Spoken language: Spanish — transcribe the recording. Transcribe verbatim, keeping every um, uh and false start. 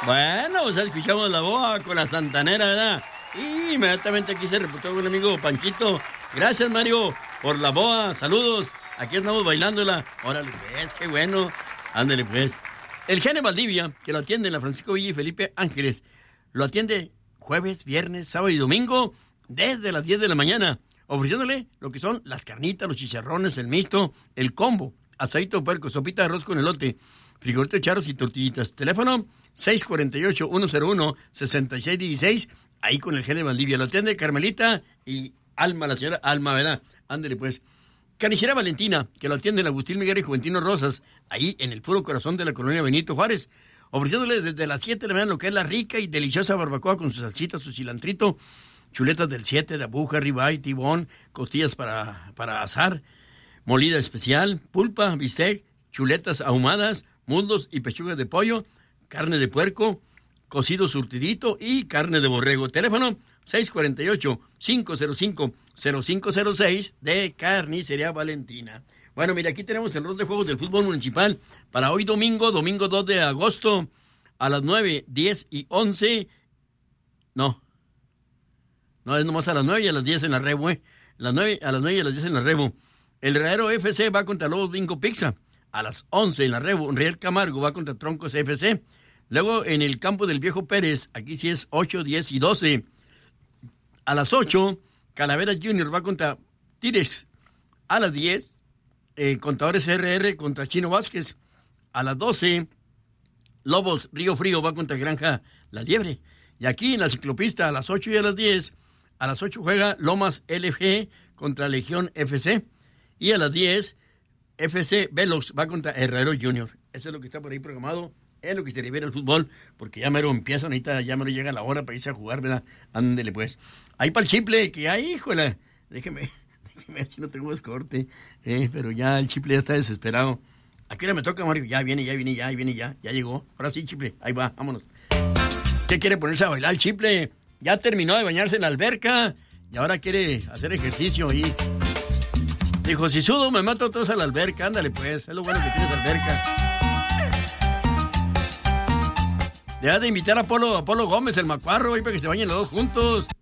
Bueno, pues escuchamos la boa con la santanera, ¿verdad? Y inmediatamente aquí se reportó con el amigo Panchito. Gracias, Mario, por la boa. Saludos. Aquí estamos bailándola. Órale, pues, qué bueno. Ándale, pues. El Gene Valdivia, que lo atiende en la Francisco Villa y Felipe Ángeles, lo atiende jueves, viernes, sábado y domingo desde las diez de la mañana, ofreciéndole lo que son las carnitas, los chicharrones, el mixto, el combo, asadito de puerco, sopita de arroz con elote, frijolitos charros y tortillitas. Teléfono seis cuatro ocho, uno cero uno, seis seis uno seis, ahí con el Gene Valdivia. Lo atiende Carmelita y Alma, la señora Alma, ¿verdad? Ándale, pues. Carnicería Valentina, que lo atiende en Agustín Miguel y Juventino Rosas, ahí en el puro corazón de la colonia Benito Juárez, ofreciéndole desde las siete de la mañana lo que es la rica y deliciosa barbacoa con su salsita, su cilantrito, chuletas del siete de abuja, ribeye, tibón, costillas para, para asar, molida especial, pulpa, bistec, chuletas ahumadas, muslos y pechugas de pollo, carne de puerco, cocido surtidito y carne de borrego. Teléfono seis cuatro ocho, cinco cero cinco, cero cinco cero seis de Carnicería Valentina. Bueno, mira, aquí tenemos el rol de juegos del fútbol municipal para hoy domingo, domingo dos de agosto, a las nueve, diez y once. No, no, es nomás a las nueve y a las diez en la Rebo, ¿eh? Las nueve, a las nueve y a las diez en la Rebo. El Herrero F C va contra Lobos Bingo Pizza. A las once en la Rebo. Real Camargo va contra Troncos F C. Luego en el campo del Viejo Pérez, aquí sí es ocho, diez y doce. A las ocho, Calaveras Junior va contra Tires. A las diez, eh, Contadores R R contra Chino Vázquez. A las doce, Lobos Río Frío va contra Granja La Liebre. Y aquí en la ciclopista a las ocho y a las diez, a las ocho juega Lomas L G contra Legión F C. Y a las diez, F C Velox va contra Herrero Junior. Eso es lo que está por ahí programado. Es lo que se refiere al fútbol, porque ya mero empieza, ahorita ya mero llega la hora para irse a jugar, ¿verdad? Ándele, pues. Ahí para el chiple, que hay, híjole, déjeme, déjeme ver si no tengo corte, eh, pero ya el chiple ya está desesperado. ¿A qué hora me toca, Mario? Ya viene, ya viene, ya viene, ya, ya llegó. Ahora sí, chiple, ahí va, vámonos. ¿Qué quiere ponerse a bailar el chiple? Ya terminó de bañarse en la alberca y ahora quiere hacer ejercicio y dijo, si sudo me mato todos a la alberca, ándale, pues, es lo bueno que tienes alberca. Debes de invitar a Polo, a Polo Gómez, el macuarro, ahí para que se bañen los dos juntos.